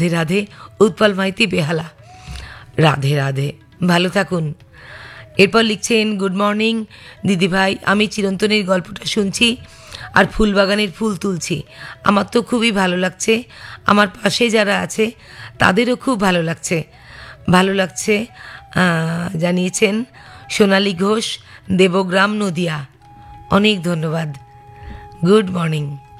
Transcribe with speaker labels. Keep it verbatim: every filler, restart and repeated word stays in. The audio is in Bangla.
Speaker 1: রাধে রাধে। উৎপল মাইতি, বেহালা। রাধে রাধে, ভালো থাকুন। এরপর লিখছেন, গুড মর্নিং দিদিভাই, আমি চিরন্তনের গল্পটা শুনছি আর ফুলবাগানের ফুল তুলছি। আমার তো খুবই ভালো লাগছে, আমার পাশে যারা আছে তাদেরও খুব ভালো লাগছে। ভালো লাগছে জানিয়েছেন সোনালী ঘোষ, দেবগ্রাম, নদিয়া। অনেক ধন্যবাদ। Good morning.